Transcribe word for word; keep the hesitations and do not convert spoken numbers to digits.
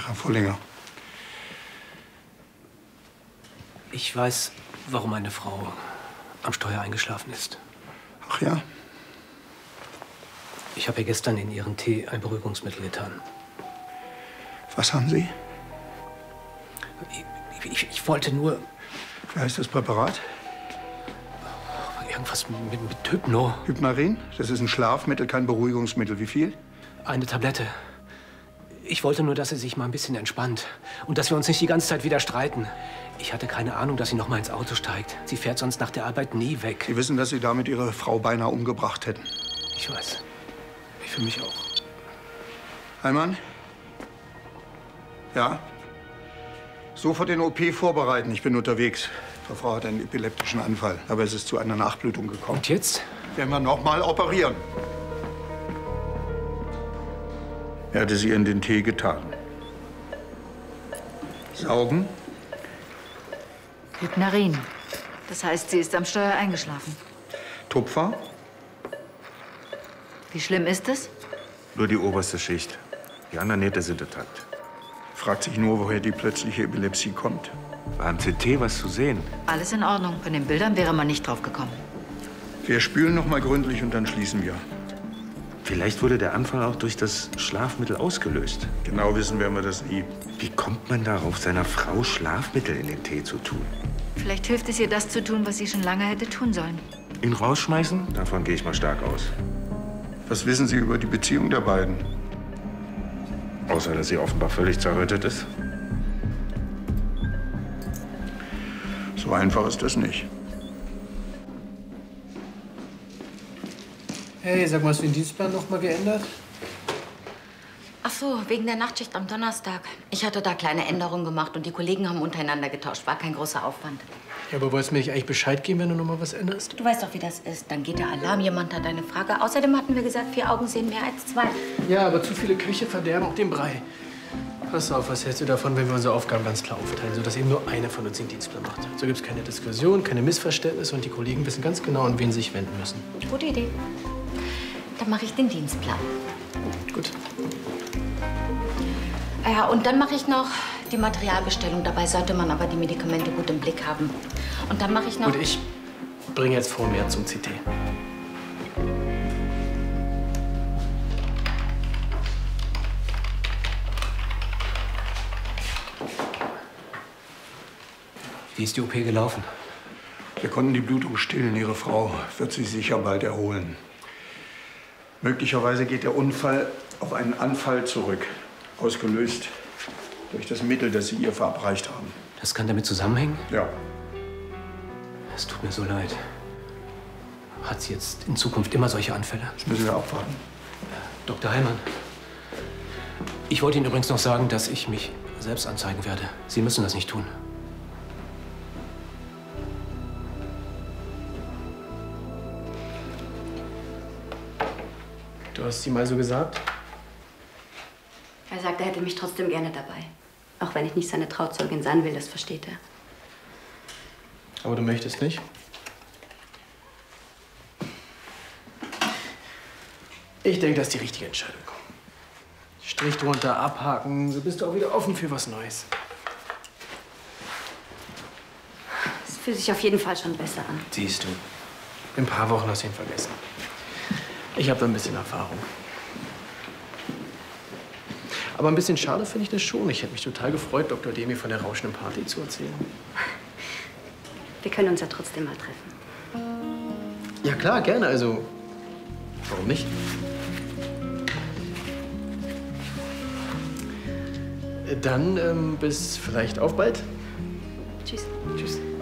Herr Vollinger. Ich weiß, warum meine Frau am Steuer eingeschlafen ist. Ach ja? Ich habe ihr gestern in ihren Tee ein Beruhigungsmittel getan. Was haben Sie? Ich, ich, ich wollte nur... Wie heißt das Präparat? Irgendwas mit, mit Hypno. Hypnarin? Das ist ein Schlafmittel, kein Beruhigungsmittel. Wie viel? Eine Tablette. Ich wollte nur, dass sie sich mal ein bisschen entspannt. Und dass wir uns nicht die ganze Zeit wieder streiten. Ich hatte keine Ahnung, dass sie noch mal ins Auto steigt. Sie fährt sonst nach der Arbeit nie weg. Sie wissen, dass Sie damit Ihre Frau beinahe umgebracht hätten. Ich weiß. Ich für mich auch. Heimann? Ja? Sofort den O P vorbereiten. Ich bin unterwegs. Die Frau hat einen epileptischen Anfall. Aber es ist zu einer Nachblutung gekommen. Und jetzt? Werden wir noch mal operieren. Er hatte sie in den Tee getan. Saugen? Hypnarin. Das heißt, sie ist am Steuer eingeschlafen. Tupfer? Wie schlimm ist es? Nur die oberste Schicht. Die anderen Nähte sind intakt. Fragt sich nur, woher die plötzliche Epilepsie kommt. War am C T was zu sehen? Alles in Ordnung. Von den Bildern wäre man nicht drauf gekommen. Wir spülen noch mal gründlich und dann schließen wir. Vielleicht wurde der Anfall auch durch das Schlafmittel ausgelöst. Genau wissen werden wir das nie. Wie kommt man darauf, seiner Frau Schlafmittel in den Tee zu tun? Vielleicht hilft es ihr, das zu tun, was sie schon lange hätte tun sollen. Ihn rausschmeißen? Davon gehe ich mal stark aus. Was wissen Sie über die Beziehung der beiden? Außer, dass sie offenbar völlig zerrüttet ist. So einfach ist das nicht. Hey, sag mal, hast du den Dienstplan noch mal geändert? Ach so, wegen der Nachtschicht am Donnerstag. Ich hatte da kleine Änderungen gemacht und die Kollegen haben untereinander getauscht. War kein großer Aufwand. Ja, aber wolltest du mir nicht eigentlich Bescheid geben, wenn du noch mal was änderst? Du weißt doch, wie das ist. Dann geht der Alarm, jemand hat eine Frage. Außerdem hatten wir gesagt, vier Augen sehen mehr als zwei. Ja, aber zu viele Köche verderben auch den Brei. Pass auf, was hältst du davon, wenn wir unsere Aufgaben ganz klar aufteilen, sodass eben nur einer von uns den Dienstplan macht? So gibt es keine Diskussion, keine Missverständnisse und die Kollegen wissen ganz genau, an wen sie sich wenden müssen. Gute Idee. Dann mache ich den Dienstplan. Gut. Ja, und dann mache ich noch die Materialbestellung. Dabei sollte man aber die Medikamente gut im Blick haben. Und dann mache ich noch... Gut, ich bringe jetzt vor mehr zum C T. Wie ist die O P gelaufen? Wir konnten die Blutung stillen. Ihre Frau wird sich sicher bald erholen. Möglicherweise geht der Unfall auf einen Anfall zurück, ausgelöst durch das Mittel, das Sie ihr verabreicht haben. Das kann damit zusammenhängen? Ja. Es tut mir so leid. Hat sie jetzt in Zukunft immer solche Anfälle? Das müssen wir abwarten. Doktor Heimann, ich wollte Ihnen übrigens noch sagen, dass ich mich selbst anzeigen werde. Sie müssen das nicht tun. Du hast ihm also gesagt? Er sagt, er hätte mich trotzdem gerne dabei. Auch wenn ich nicht seine Trauzeugin sein will, das versteht er. Aber du möchtest nicht? Ich denke, das ist die richtige Entscheidung. Strich drunter, abhaken, so bist du auch wieder offen für was Neues. Es fühlt sich auf jeden Fall schon besser an. Siehst du, in ein paar Wochen hast du ihn vergessen. Ich habe da ein bisschen Erfahrung. Aber ein bisschen schade finde ich das schon. Ich hätte mich total gefreut, Doktor Demi von der rauschenden Party zu erzählen. Wir können uns ja trotzdem mal treffen. Ja klar, gerne. Also, warum nicht? Dann ähm, bis vielleicht auf bald. Tschüss. Tschüss.